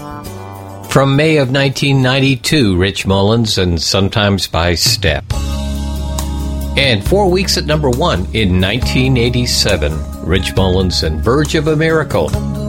From May of 1992, Rich Mullins and Sometimes by Step. And 4 weeks at number 1 in 1987, Rich Mullins and Verge of a Miracle.